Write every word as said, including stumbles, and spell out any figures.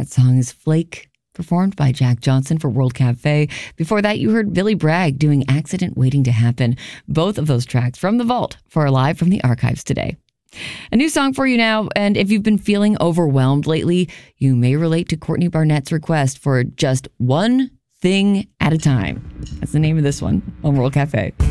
That song is Flake, performed by Jack Johnson for World Cafe. Before that, you heard Billy Bragg doing Accident Waiting to Happen. Both of those tracks from the vault for a live from the archives today. A new song for you now, and if you've been feeling overwhelmed lately, you may relate to Courtney Barnett's request for just one thing at a time. That's the name of this one on World Cafe.